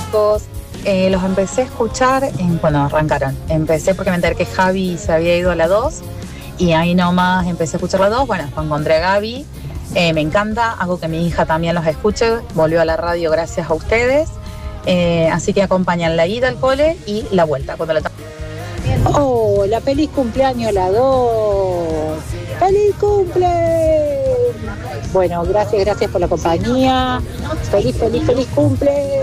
chicos. Los empecé a escuchar cuando arrancaron. Empecé porque me enteré que Javi se había ido a la 2 y ahí nomás empecé a escuchar la 2. Bueno, después encontré a Gaby. Me encanta, hago que mi hija también los escuche. Volvió a la radio gracias a ustedes. Así que acompañan la ida al cole y la vuelta. La feliz cumpleaños la 2. ¡Feliz cumple! Bueno, gracias por la compañía. Feliz cumple.